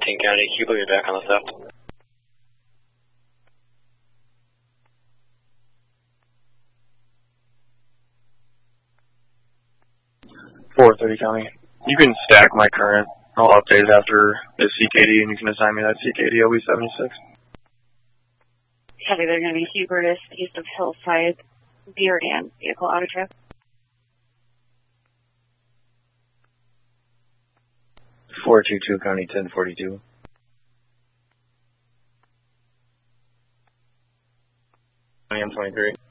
County, can you put me back on the theft? 430 County. You can stack my current. I'll update it after the CKD, and you can assign me that CKD OB76. Copy, they're going to be Hubertus, east of Hillside, Beardan, vehicle auto trip. 422 County 1042. I am 23.